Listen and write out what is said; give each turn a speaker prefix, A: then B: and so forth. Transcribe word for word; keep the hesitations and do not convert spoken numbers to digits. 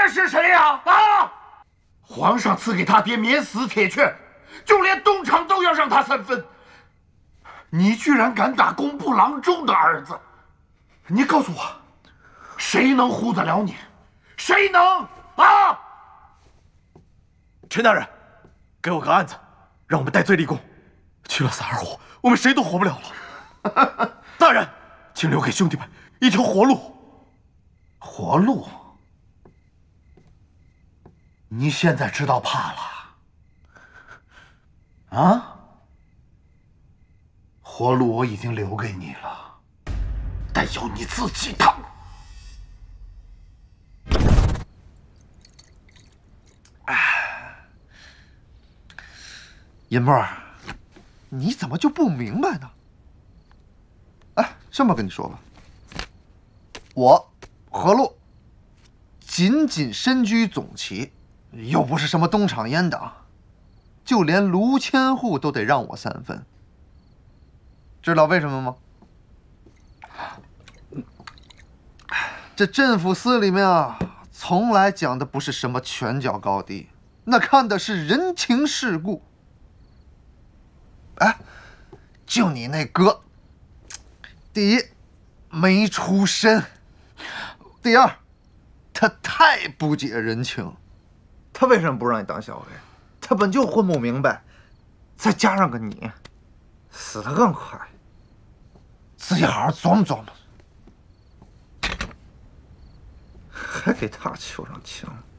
A: 是谁呀？啊！皇上赐给他爹免死铁券，就连东厂都要让他三分。你居然敢打工部郎中的儿子！你告诉我，谁能唬得了你？谁能啊？
B: 陈大人，给我个案子，让我们戴罪立功。去了三二虎，我们谁都活不了了。大人，请留给兄弟们一条活路。
A: 活路？你现在知道怕了？啊？活路我已经留给你了，但要你自己趟。
C: 银波，你怎么就不明白呢？哎，这么跟你说吧，我何禄仅仅身居总旗，又不是什么东厂阉党，就连卢千户都得让我三分。知道为什么吗？这镇抚司里面啊，从来讲的不是什么拳脚高低，那看的是人情世故。哎，就你那哥，第一没出身，第二他太不解人情。他为什么不让你当小尉？他本就混不明白，再加上个你，死得更快。自己好好琢磨琢磨。还给他求上情。